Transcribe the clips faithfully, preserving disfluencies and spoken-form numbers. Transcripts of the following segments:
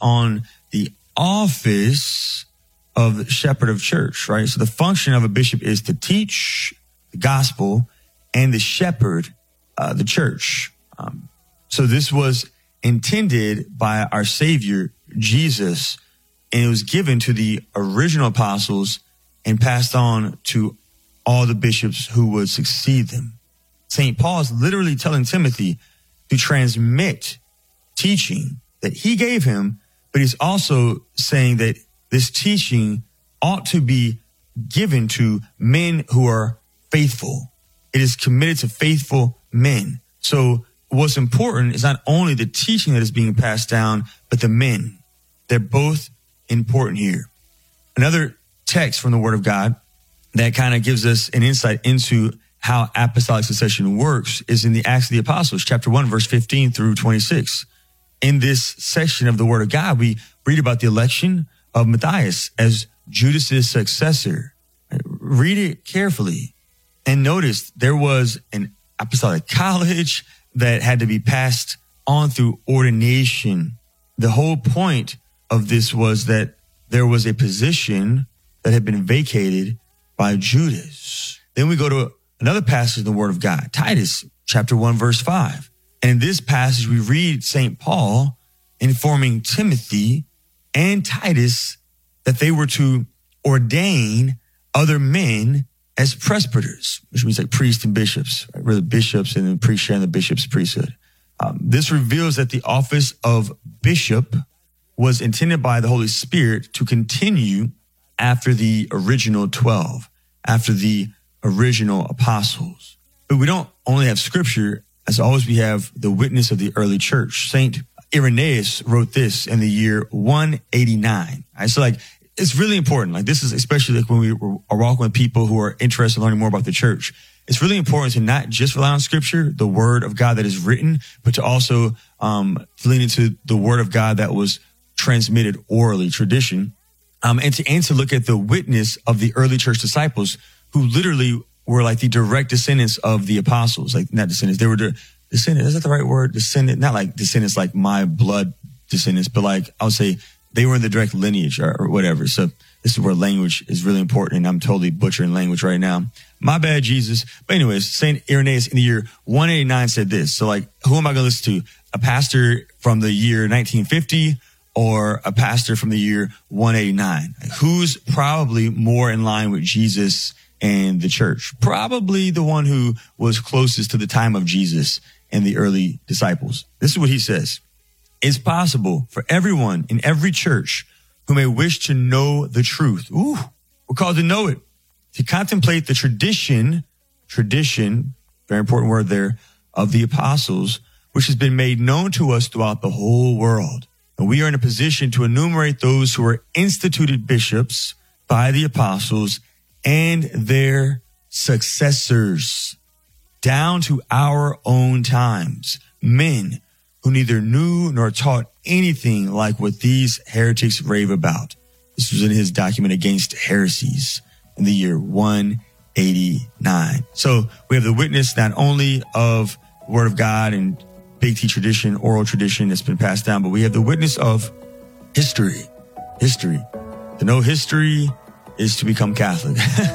on the office of the shepherd of church, right? So the function of a bishop is to teach the gospel and the shepherd, uh, the church. Um, so this was intended by our Savior, Jesus, and it was given to the original apostles and passed on to all the bishops who would succeed them. Saint Paul is literally telling Timothy to transmit teaching that he gave him, but he's also saying that this teaching ought to be given to men who are faithful. It is committed to faithful men. So what's important is not only the teaching that is being passed down, but the men. They're both important here. Another text from the Word of God that kind of gives us an insight into how apostolic succession works is in the Acts of the Apostles, chapter one, verse fifteen through twenty-six. In this section of the Word of God, we read about the election of Matthias as Judas's successor. Read it carefully and notice there was an apostolic college that had to be passed on through ordination. The whole point of this was that there was a position that had been vacated by Judas. Then we go to another passage in the Word of God, Titus chapter one, verse five. And in this passage, we read Saint Paul informing Timothy and Titus that they were to ordain other men as presbyters, which means like priests and bishops, right? Really bishops and then priests sharing the bishop's priesthood. Um, this reveals that the office of bishop was intended by the Holy Spirit to continue after the original twelve, after the original apostles. But we don't only have scripture. As always, we have the witness of the early church. Saint Irenaeus wrote this in the year one eighty-nine. Right? So like, it's really important. Like this is especially like when we are walking with people who are interested in learning more about the church. It's really important to not just rely on scripture, the word of God that is written, but to also um, lean into the word of God that was transmitted orally, tradition, um, and to and to look at the witness of the early church disciples who literally were like the direct descendants of the apostles, like not descendants, they were the descendants. Is that the right word? Descendant, not like descendants, like my blood descendants, but like I would say they were in the direct lineage or, or whatever. So this is where language is really important, and I'm totally butchering language right now. My bad, Jesus. But anyways, Saint Irenaeus in the year one eighty-nine said this. So like, who am I going to listen to? A pastor from the year nineteen fifty or a pastor from the year one eighty-nine? Who's probably more in line with Jesus and the church? Probably the one who was closest to the time of Jesus and the early disciples. This is what he says. It's possible for everyone in every church who may wish to know the truth. Ooh, we're called to know it. To contemplate the tradition, tradition, very important word there, of the apostles, which has been made known to us throughout the whole world. And we are in a position to enumerate those who are instituted bishops by the apostles and their successors down to our own times. Men who neither knew nor taught anything like what these heretics rave about. This was in his document Against Heresies in the year one eighty-nine. So we have the witness not only of the Word of God and Big T tradition, oral tradition that's been passed down, but we have the witness of history. History. To know history is to become Catholic.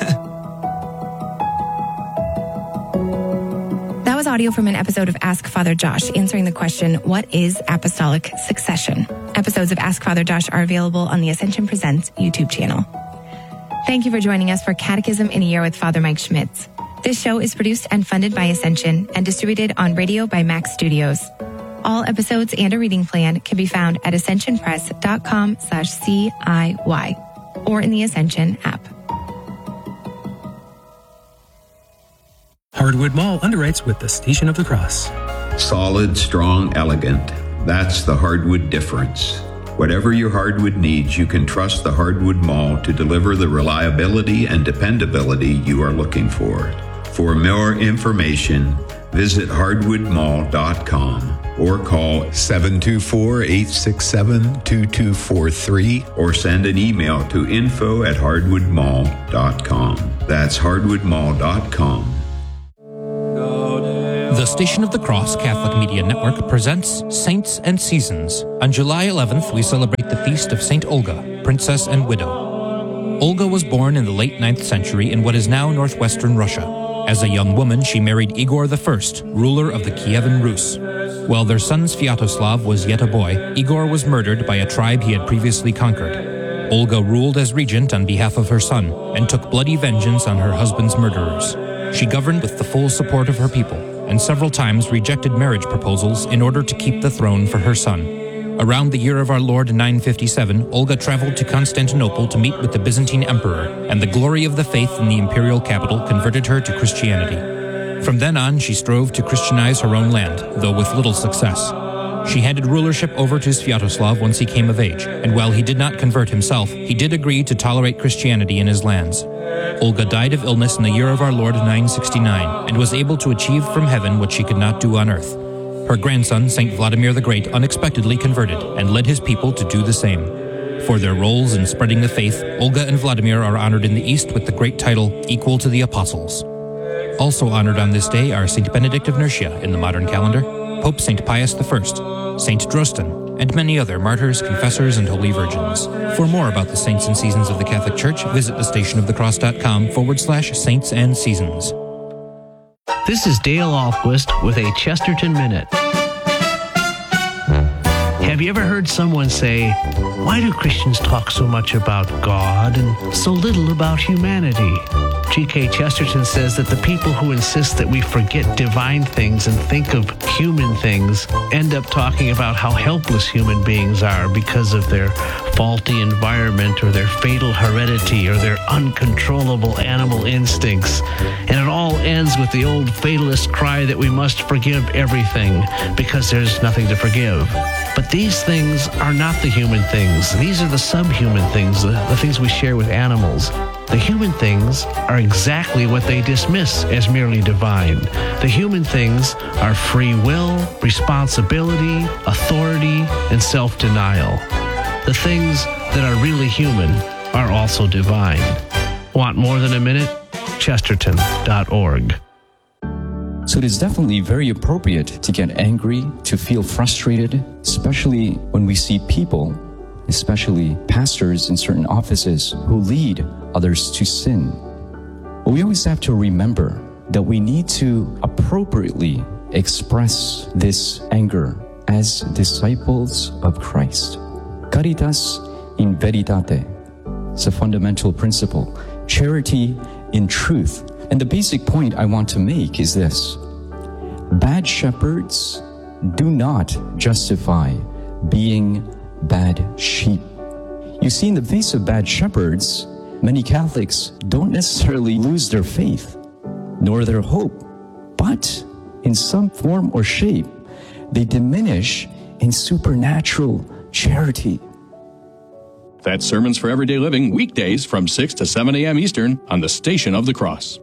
That was audio from an episode of Ask Father Josh, answering the question, what is apostolic succession? Episodes of Ask Father Josh are available on the Ascension Presents YouTube channel. Thank you for joining us for Catechism in a Year with Father Mike Schmitz. This show is produced and funded by Ascension and distributed on radio by Max Studios. All episodes and a reading plan can be found at ascensionpress.com slash CIY or in the Ascension app. Hardwood Mall underwrites with the Station of the Cross. Solid, strong, elegant. That's the hardwood difference. Whatever your hardwood needs, you can trust the Hardwood Mall to deliver the reliability and dependability you are looking for. For more information, visit hardwood mall dot com or call seven two four, eight six seven, two two four three or send an email to info at hardwood mall dot com. That's hardwood mall dot com. The Station of the Cross Catholic Media Network presents Saints and Seasons. On July eleventh, we celebrate the feast of Saint Olga, Princess and Widow. Olga was born in the late ninth century in what is now northwestern Russia. As a young woman, she married Igor the First, ruler of the Kievan Rus. While their son Sviatoslav was yet a boy, Igor was murdered by a tribe he had previously conquered. Olga ruled as regent on behalf of her son and took bloody vengeance on her husband's murderers. She governed with the full support of her people, and several times rejected marriage proposals in order to keep the throne for her son. Around the year of our Lord nine fifty-seven, Olga traveled to Constantinople to meet with the Byzantine emperor, and the glory of the faith in the imperial capital converted her to Christianity. From then on, she strove to Christianize her own land, though with little success. She handed rulership over to Sviatoslav once he came of age, and while he did not convert himself, he did agree to tolerate Christianity in his lands. Olga died of illness in the year of our Lord nine sixty-nine, and was able to achieve from heaven what she could not do on earth. Her grandson, Saint Vladimir the Great, unexpectedly converted, and led his people to do the same. For their roles in spreading the faith, Olga and Vladimir are honored in the East with the great title, equal to the Apostles. Also honored on this day are Saint Benedict of Nursia in the modern calendar, Pope Saint Pius the First, Saint Drosten, and many other martyrs, confessors, and holy virgins. For more about the saints and seasons of the Catholic Church, visit thestationofthecross.com forward slash saints and seasons. This is Dale Alquist with a Chesterton Minute. Have you ever heard someone say, "Why do Christians talk so much about God and so little about humanity?" G K Chesterton says that the people who insist that we forget divine things and think of human things end up talking about how helpless human beings are because of their faulty environment or their fatal heredity or their uncontrollable animal instincts. And it all ends with the old fatalist cry that we must forgive everything because there's nothing to forgive. But these things are not the human things. These are the subhuman things, the, the things we share with animals. The human things are exactly what they dismiss as merely divine. The human things are free will, responsibility, authority, and self-denial. The things that are really human are also divine. Want more than a minute? Chesterton dot org. So it is definitely very appropriate to get angry, to feel frustrated, especially when we see people, especially pastors in certain offices, who lead others to sin. But we always have to remember that we need to appropriately express this anger as disciples of Christ. Caritas in veritate. It's a fundamental principle. Charity in truth. And the basic point I want to make is this. Bad shepherds do not justify being bad sheep. You see, in the face of bad shepherds, many Catholics don't necessarily lose their faith, nor their hope, but in some form or shape, they diminish in supernatural charity. That's Sermons for Everyday Living, weekdays from six to seven a.m. Eastern on the Station of the Cross.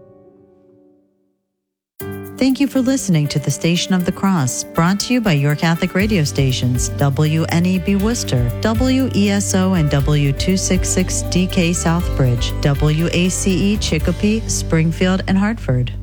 Thank you for listening to the Station of the Cross, brought to you by your Catholic radio stations, W N E B Worcester, W E S O and W two sixty-six D K Southbridge, W A C E Chicopee, Springfield, and Hartford.